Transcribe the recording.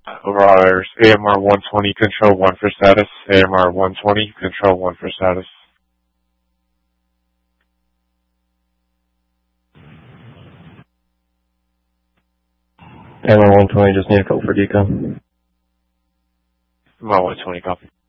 Riders, AMR 120, control 1 for status. AMR 120, control 1 for status. AMR 120, just need a code for decom. AMR 120, copy.